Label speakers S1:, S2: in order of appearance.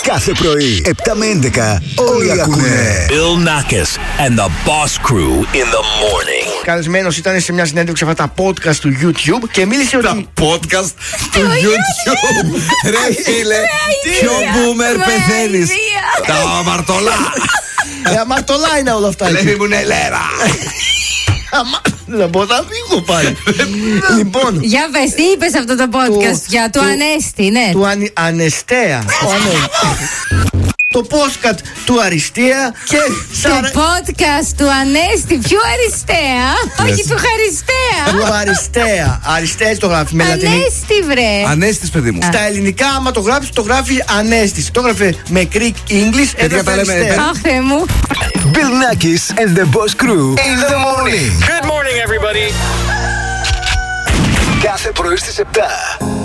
S1: Κάθε πρωί, 7 με 11, όλοι ακούνε.
S2: Bill Nackis and the Boss Crew in the morning.
S3: Καλεσμένος ήταν σε μια συνέντευξη αυτά τα podcast του YouTube και μίλησε ότι.
S4: Τα podcast του YouTube. Ρε φίλε, ποιο boomer πεθαίνεις. Τα αμαρτωλά.
S3: Αμαρτωλά είναι όλα αυτά.
S4: Λέει μου Νελέρα.
S3: Δεν μπορώ να φύγω πάλι. Λοιπόν.
S5: Για πες, τι είπες αυτό το podcast για του Ανέστη, ναι.
S3: Του Ανεστέα. Το podcast του Αριστεία και
S5: το podcast του Ανέστη, πιο Αριστεία. Όχι, του Χαριστέα.
S3: Του Αριστέα. Αριστέα έτσι το γράφει με λατινική.
S5: Ανέστη, βρε.
S4: Ανέστης, παιδί μου.
S3: Στα ελληνικά, άμα το γράψει, το γράφει Ανέστης. Το έγραφε με Greek English, έγραφε Αριστέα.
S5: Αχ, Θεέ μου.
S1: Bill Nackis and the Boss Crew in the morning.
S2: Good morning, everybody.
S1: Κάθε πρωί στις 7.